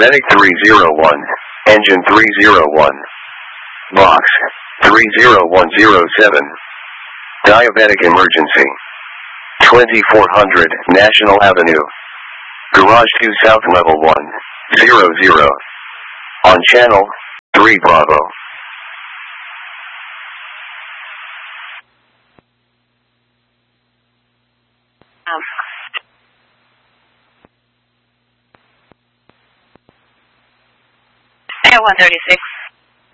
Medic 301, Engine 301, Box 30107, Diabetic Emergency, 2400 National Avenue, Garage 2 South Level 100, on Channel 3 Bravo. Air 136.